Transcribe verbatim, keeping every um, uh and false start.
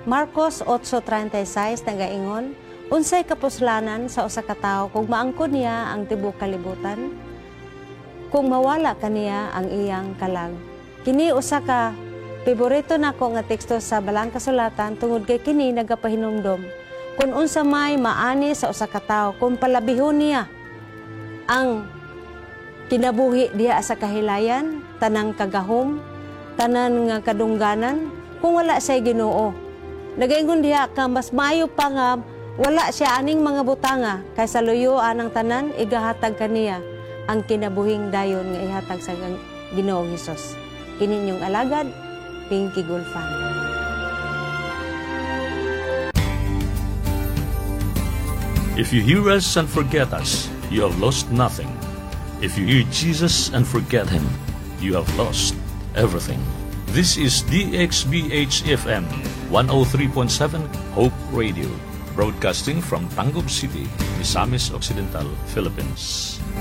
Marcos eight thirty-six nagaingon, unsay kapuslanan sa usa ka tawo kung maangkon niya ang tibuok kalibutan, kung mawala kaniya ang iyang kalag. Kini usa ka paborito nako nga teksto sa Balang Kasulatan tungod kay kini nagapahinumdom kung unsa may maani sa usa ka tawo kung palabihon niya ang kinabuhi diha sa kahilayan, tanang kagahom, tanan nga kadungganan, kung wala say Ginoo. Nagaingon diha ka mas maayo pa nga wala siya aning mga butanga kaysa luyuan ang tanan igahatag kaniya ang kinabuhing dayon nga ihatag sa Ginoong Hesus. Kini inyong alagad, Pinky Gulfan. If you hear us and forget us, you have lost nothing. If you hear Jesus and forget Him, you have lost everything. This is D X B H F M one oh three point seven Hope Radio, broadcasting from Tangub City, Misamis Occidental, Philippines.